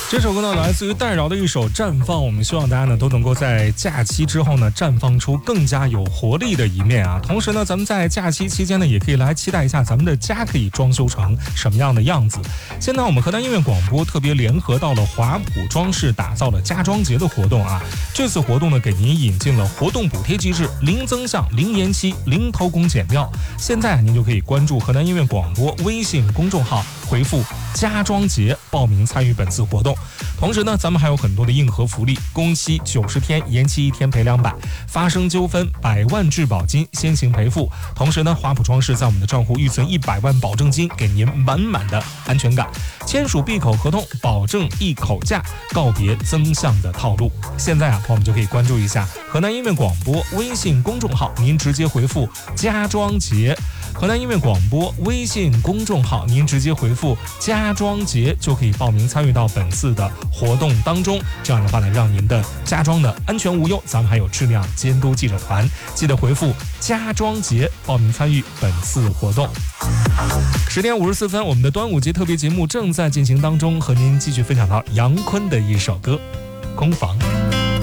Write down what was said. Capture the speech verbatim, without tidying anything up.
这首歌呢，来自于戴娆的一首《绽放》，我们希望大家呢都能够在假期之后呢，绽放出更加有活力的一面啊。同时呢，咱们在假期期间呢，也可以来期待一下咱们的家可以装修成什么样的样子。现在我们河南音乐广播特别联合到了华普装饰，打造了家装节的活动啊。这次活动呢，给您引进了活动补贴机制，零增项、零延期、零偷工减料。现在您就可以关注河南音乐广播微信公众号，回复家装节报名参与本次活动。同时呢，咱们还有很多的硬核福利，工期九十天，延期一天赔两百，发生纠纷百万质保金先行赔付。同时呢，华普装饰在我们的账户预存一百万保证金，给您满满的安全感。签署闭口合同，保证一口价，告别增项的套路。现在啊，朋友们就可以关注一下河南音乐广播微信公众号，您直接回复家装节。河南音乐广播微信公众号，您直接回复家装节就可以报名参与到本次的活动当中。这样的话呢，让您的家装的安全无忧。咱们还有质量监督记者团，记得回复家装节报名参与本次活动。十点五十四分，我们的端午节特别节目正在进行当中，和您继续分享到杨坤的一首歌《空房》。